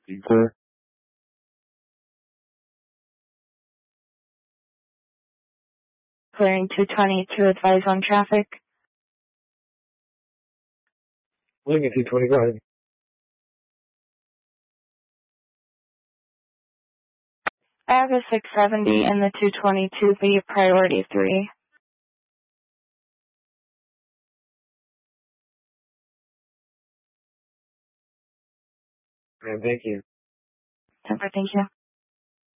You clear? Clearing 220 to advise on traffic. Lincoln 220, go ahead. I have a 670 and the 222 be priority 3. Ma'am, thank you. Super, thank you.